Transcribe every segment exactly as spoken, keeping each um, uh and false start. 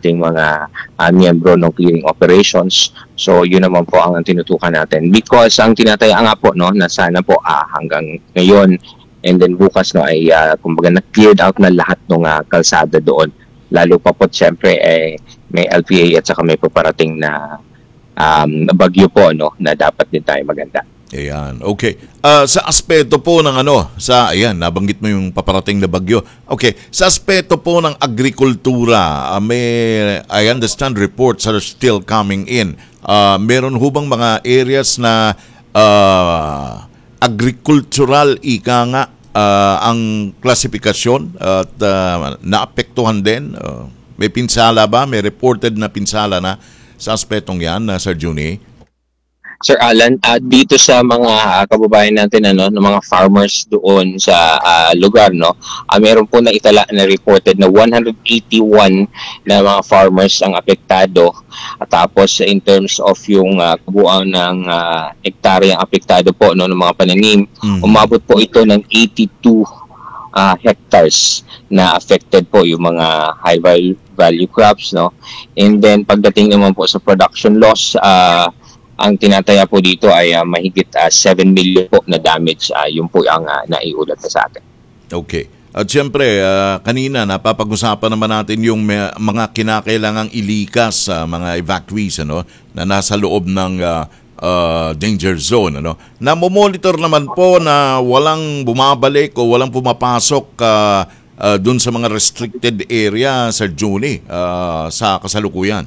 ating mga uh, miyembro ng clearing operations. So yun naman po ang tinutukan natin. Because ang tinataya nga po no, na sana po uh, hanggang ngayon and then bukas no, ay uh, kumbaga na-cleared out na lahat ng uh, kalsada doon. Lalo pa po siyempre eh, may L P A at saka may paparating na um, bagyo po no, na dapat din tayo maganda. Ayan, okay. Uh, sa aspeto po ng ano, sa, ayan, nabanggit mo yung paparating na bagyo. Okay, sa aspeto po ng agrikultura, uh, may, I understand reports are still coming in. Uh, meron hubang mga areas na uh, agricultural, ika nga, uh, ang klasifikasyon at uh, naapektuhan din? Uh, may pinsala ba? May reported na pinsala na sa aspetong yan, uh, Sir Juni? Sir Alan, uh, dito sa mga uh, kababayan natin ano, ng mga farmers doon sa uh, lugar no, uh, meron po na itala na reported na one hundred eighty-one na mga farmers ang apektado. At tapos in terms of yung uh, kabuuan ng uh, hektaryang apektado po no ng mga pananim, mm-hmm. umabot po ito ng eighty-two uh, hectares na affected po yung mga high value, value crops no. And then pagdating naman po sa production loss, uh, ang tinataya po dito ay uh, mahigit uh, seven million po na damage. Uh, yun po ang uh, naiulat na sa atin. Okay. At siyempre, uh, kanina napapag-usapan naman natin yung may, mga kinakailangang ilikas sa uh, mga evacuees ano, na nasa loob ng uh, uh, danger zone. Ano. Namomonitor naman po na walang bumabalik o walang pumapasok uh, uh, dun sa mga restricted area, Sir Juni, uh, sa kasalukuyan.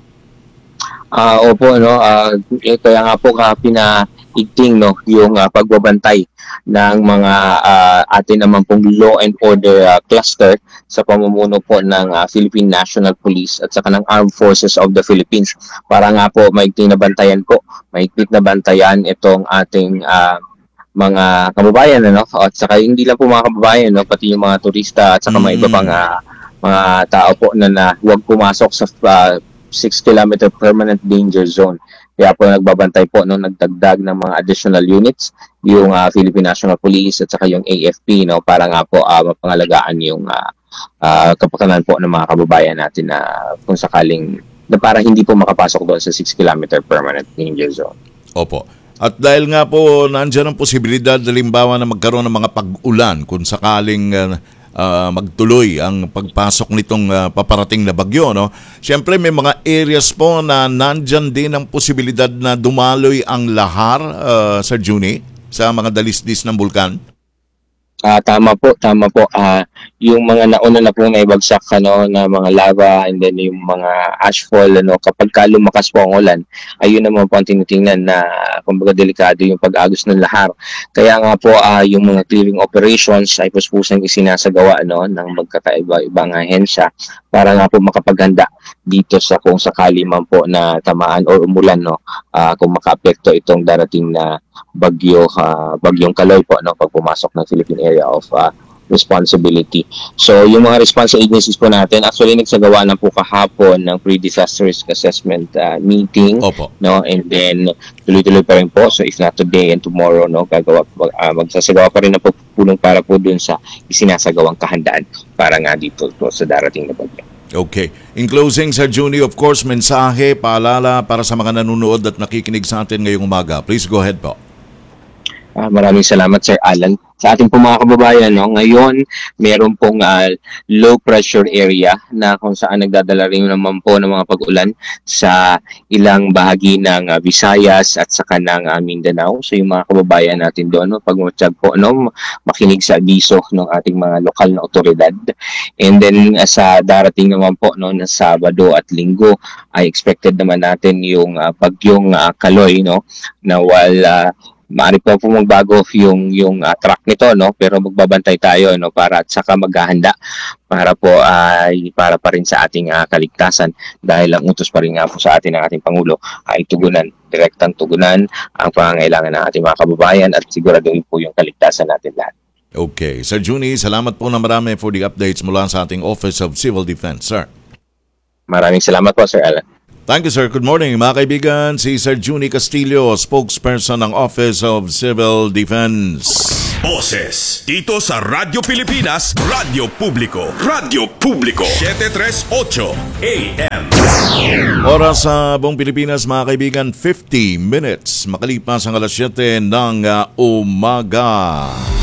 Ah, uh, opo no, uh, kaya nga po ka pinaigting no yung uh, pagbabantay ng mga uh, atin naman pong law and order uh, cluster sa pamumuno po ng uh, Philippine National Police at saka ng Armed Forces of the Philippines para nga po maigting na bantayan po, maigting na bantayan itong ating uh, mga kababayan ano, at saka hindi lang po mga kababayan no, pati yung mga turista at saka mm. mga iba pang uh, mga tao po na, na huwag pumasok sa uh, six kilometer permanent danger zone. Kaya po nagbabantay po no, nagdagdag ng mga additional units yung uh, Philippine National Police at saka yung A F P no, para nga po uh, mapangalagaan yung uh, uh, kapakanan po ng mga kababayan natin na kung sakaling na para hindi po makapasok doon sa six kilometer permanent danger zone. Opo. At dahil nga po nandiyan ang posibilidad halimbawa na magkaroon ng mga pag-ulan kung sakaling uh, Uh, magtuloy ang pagpasok nitong uh, paparating na bagyo, no? Siyempre may mga areas po na nandyan din ang posibilidad na dumaloy ang lahar, uh, Sir Juni, sa mga dalisdis ng bulkan. Ah, tama po, tama po. Ah, yung mga nauna na pong naibagsak ano na mga lava and then yung mga ashfall ano kapag ka lumakas po ang ulan, ayun naman po ang tinitingnan na kumbaga delikado yung pag-agos ng lahar. Kaya nga po ah, yung mga clearing operations ay puspusang isinasagawa ano ng magkakaiba-ibang ahensya para nga po makapaghanda dito sa kung sakali man po na tamaan or umulan no ah, kung makaapekto itong darating na bagyo uh, bagyong Kaloy po no pag pumasok ng Philippine Area of uh, Responsibility. So yung mga response agencies po natin actually nagsagawa na po kahapon ng pre-disaster risk assessment uh, meeting. Opo. No and then tuloy-tuloy pa rin po so if not today and tomorrow no gagawa uh, magsasagawa pa rin na po pulong para po dun sa isinasagawang kahandaan para nga dito po sa darating na bagyo. Okay. In closing, Sir Juni, of course, mensahe, paalala para sa mga nanonood at nakikinig sa atin ngayong umaga. Please go ahead po. Uh, maraming salamat, Sir Alan. Sa ating pong mga kababayan, no, ngayon meron pong uh, low pressure area na kung saan nagdadala rin naman po ng mga pag-ulan sa ilang bahagi ng uh, Visayas at saka ng uh, Mindanao. So yung mga kababayan natin doon, no, pag matiyag po, no, makinig sa abiso ng ating mga lokal na otoridad. And then uh, sa darating naman po no, na Sabado at Linggo, ay expected naman natin yung uh, bagyong uh, Kaloy, no, na while uh, maaari pa po magbago yung yung uh, track nito no pero magbabantay tayo no para at saka maghahanda para po ay uh, para pa rin sa ating uh, kaligtasan dahil ang utos pa rin nga po sa atin ng ating pangulo ay tugunan direktang tugunan ang pangangailangan ng ating mga kababayan at siguraduhin po yung kaligtasan natin lahat. Okay, Sir Juni, salamat po na marami for the updates mula sa ating Office of Civil Defense, sir. Maraming salamat po, Sir Alan. Thank you, sir. Good morning, mga kaibigan. Si Sir Juni Castillo, spokesperson ng Office of Civil Defense. Boses dito sa Radyo Pilipinas, Radyo Publiko. Radyo Publiko seven thirty-eight A M. Oras sa buong Pilipinas, mga kaibigan, fifty minutes makalipas ang alas siyete ng uh, umaga.